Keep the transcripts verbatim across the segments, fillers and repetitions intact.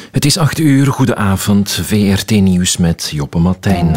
Het is acht uur, goedenavond, V R T Nieuws met Joppe Martijn.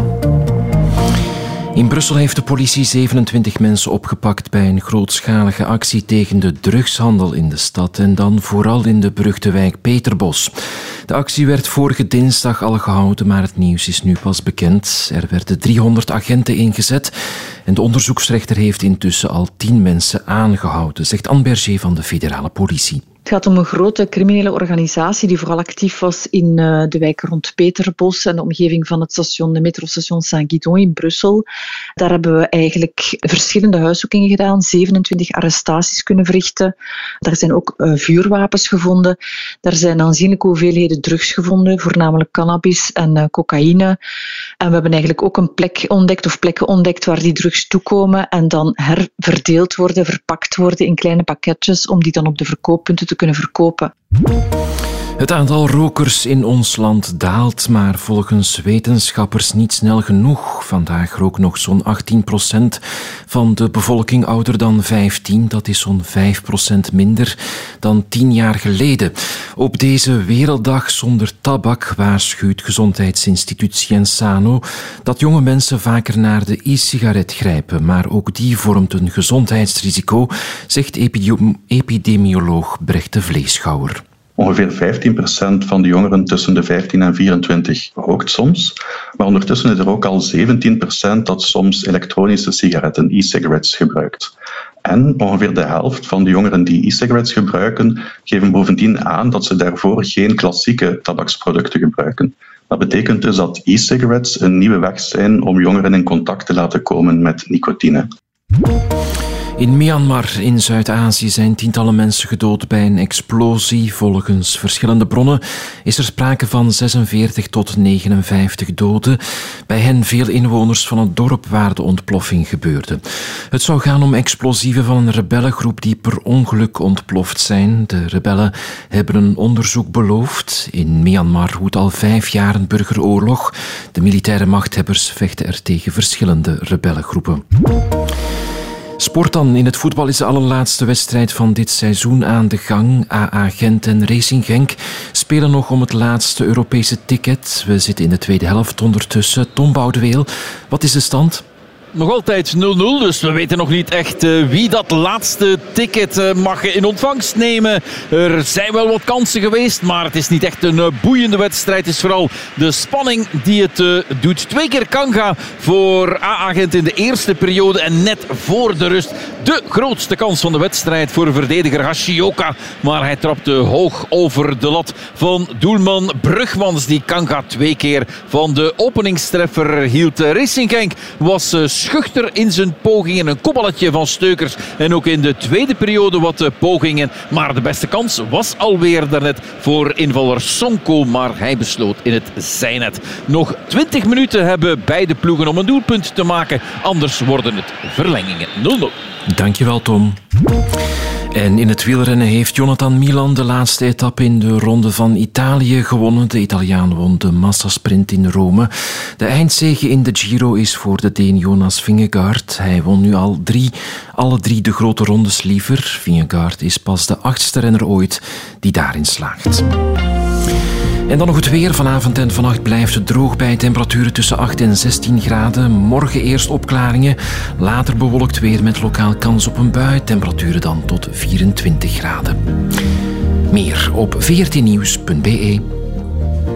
In Brussel heeft de politie zevenentwintig mensen opgepakt bij een grootschalige actie tegen de drugshandel in de stad en dan vooral in de beruchte wijk Peterbos. De actie werd vorige dinsdag al gehouden, maar het nieuws is nu pas bekend. Er werden driehonderd agenten ingezet en de onderzoeksrechter heeft intussen al tien mensen aangehouden, zegt Anne Berger van de federale politie. Het gaat om een grote criminele organisatie die vooral actief was in uh, de wijk rond Peterbos en de omgeving van het station, de metrostation Saint-Guidon in Brussel. Daar hebben we eigenlijk verschillende huiszoekingen gedaan, zevenentwintig arrestaties kunnen verrichten. Daar zijn ook uh, vuurwapens gevonden. Daar zijn aanzienlijke hoeveelheden drugs gevonden, voornamelijk cannabis en uh, cocaïne. En we hebben eigenlijk ook een plek ontdekt of plekken ontdekt waar die drugs toekomen en dan herverdeeld worden, verpakt worden in kleine pakketjes om die dan op de verkooppunten te kunnen verkopen. Het aantal rokers in ons land daalt, maar volgens wetenschappers niet snel genoeg. Vandaag rookt nog zo'n achttien procent van de bevolking ouder dan vijftien. Dat is zo'n vijf procent minder dan tien jaar geleden. Op deze Werelddag zonder tabak waarschuwt Gezondheidsinstituut Sciensano dat jonge mensen vaker naar de e-sigaret grijpen. Maar ook die vormt een gezondheidsrisico, zegt epidemioloog Brecht de Vleeschouwer. Ongeveer vijftien procent van de jongeren tussen de vijftien en vierentwintig rookt soms. Maar ondertussen is er ook al zeventien procent dat soms elektronische sigaretten, e-cigarettes, gebruikt. En ongeveer de helft van de jongeren die e-cigarettes gebruiken, geven bovendien aan dat ze daarvoor geen klassieke tabaksproducten gebruiken. Dat betekent dus dat e-cigarettes een nieuwe weg zijn om jongeren in contact te laten komen met nicotine. In Myanmar in Zuid-Azië zijn tientallen mensen gedood bij een explosie. Volgens verschillende bronnen is er sprake van zesenveertig tot negenenvijftig doden. Bij hen veel inwoners van het dorp waar de ontploffing gebeurde. Het zou gaan om explosieven van een rebellengroep die per ongeluk ontploft zijn. De rebellen hebben een onderzoek beloofd. In Myanmar woedt al vijf jaar een burgeroorlog. De militaire machthebbers vechten er tegen verschillende rebellengroepen. Sport dan. In het voetbal is de allerlaatste wedstrijd van dit seizoen aan de gang. A A Gent en Racing Genk spelen nog om het laatste Europese ticket. We zitten in de tweede helft ondertussen. Tom Boudeweel, wat is de stand? Nog altijd nul nul, dus we weten nog niet echt uh, wie dat laatste ticket uh, mag in ontvangst nemen. Er zijn wel wat kansen geweest, maar het is niet echt een uh, boeiende wedstrijd. Het is vooral de spanning die het uh, doet. Twee keer Kanga voor A A Gent in de eerste periode en net voor de rust. De grootste kans van de wedstrijd voor verdediger Hashioka. Maar hij trapte hoog over de lat van doelman Brugmans, die Kanga twee keer van de openingstreffer hield. Racing Genk was uh, schuchter in zijn pogingen. Een kopballetje van Steukers. En ook in de tweede periode wat pogingen. Maar de beste kans was alweer daarnet voor invaller Sonko. Maar hij besloot in het zijnet. Nog twintig minuten hebben beide ploegen om een doelpunt te maken. Anders worden het verlengingen. nul nul. Dankjewel, Tom. En in het wielrennen heeft Jonathan Milan de laatste etappe in de Ronde van Italië gewonnen. De Italiaan won de massasprint in Rome. De eindzege in de Giro is voor de Deen Jonas Vingegaard. Hij won nu al drie, alle drie de grote rondes liever. Vingegaard is pas de achtste renner ooit die daarin slaagt. En dan nog het weer. Vanavond en vannacht blijft het droog bij temperaturen tussen acht en zestien graden. Morgen eerst opklaringen, later bewolkt weer met lokaal kans op een bui. Temperaturen dan tot vierentwintig graden. Meer op v r t nieuws punt b e.